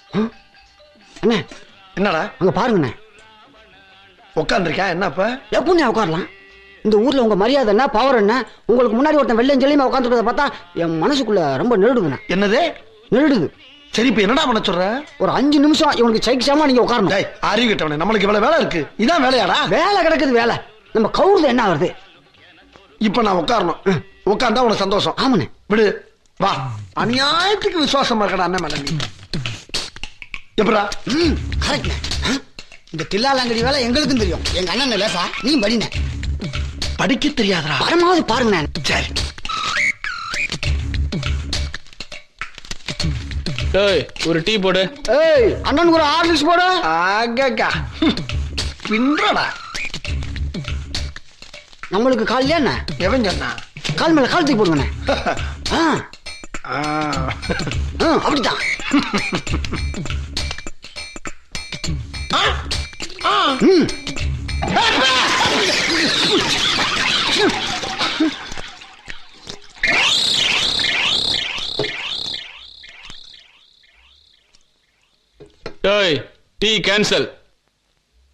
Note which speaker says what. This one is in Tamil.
Speaker 1: அண்ணே
Speaker 2: என்னடா
Speaker 1: அங்க பாருங்கண்ணே.
Speaker 2: உட்காந்துருக்கா? என்னப்ப
Speaker 1: எப்படிண்ணே உட்காரலாம்? இந்த ஊர்ல உங்க மரியாதை என்ன, பவர் என்ன? உங்களுக்கு முன்னாடி ஒருத்தன் வெள்ளையும் சொல்லியுமா உட்காந்துருக்கத பார்த்தா என் மனசுக்குள்ள ரொம்ப நெருடுதுண்ணே.
Speaker 2: என்னது
Speaker 1: நெருடுது?
Speaker 2: சரி, இப்ப என்னடா பண்ண சொல்ற?
Speaker 1: ஒரு 5 நிமிஷம் இவனுக்கு சைக்கிஷமா நீங்க உட்காரணும்.
Speaker 2: அறிவு கிட்டவனே, நம்மளுக்கு இவ்வளவு வேலை இருக்கு. இதான் வேலையாடா? வேலை
Speaker 1: கிடக்குது வேலை. நம்ம கவுருது என்ன ஆகுது?
Speaker 2: இப்ப நான் உட்காரணும். உட்கார்ந்தா உனக்கு சந்தோஷம்.
Speaker 1: ஆமாண்ணே.
Speaker 2: விடு, வா. அநியாயத்துக்கு விசுவாசமா இருக்கடா அண்ணன் மேல நீ. எப்படா?
Speaker 1: கரெக்ட். இந்த தில்லாலங்கடி வேலை எங்களுக்கும் தெரியும். எங்க அண்ணன் லேசா நீ படின.
Speaker 2: படிக்க தெரியாதா?
Speaker 1: பரமாவது பாருங்க.
Speaker 2: சரி.
Speaker 3: ஏய், ஒரு டீ போடு.
Speaker 1: ஏய், அண்ணனுக்கு ஒரு ஹார்லிக்ஸ் போடு.
Speaker 2: ஆகா பின்றடா.
Speaker 1: நம்மளுக்கு கால் என்ன?
Speaker 2: எவன் சொன்னா?
Speaker 1: கால் மேல கால் தூக்கி போடுங்கண்ணே. அப்படித்தான்.
Speaker 3: ஏய், டீ கேன்சல்.